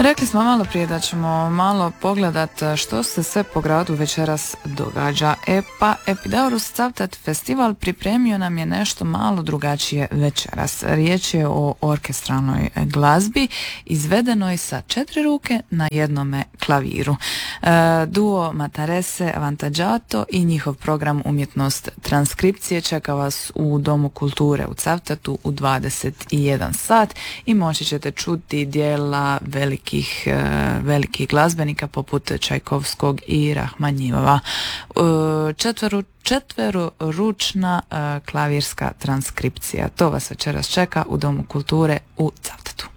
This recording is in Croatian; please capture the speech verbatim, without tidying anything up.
Rekli smo malo prije da ćemo malo pogledat što se sve po gradu večeras događa. E pa Epidaurus Cavtat festival pripremio nam je nešto malo drugačije večeras. Riječ je o orkestralnoj glazbi izvedenoj sa četiri ruke na jednome klaviru. E, duo Matarese Avantaggiato i njihov program Umjetnost transkripcije čeka vas u Domu kulture u Cavtatu u dvadeset jedan sat i moći ćete čuti dijela velikih velikih glazbenika poput Čajkovskog i Rahmanjinova. Četveru, četveroručna klavirska transkripcija. To vas večeras čeka u Domu kulture u Cavtatu.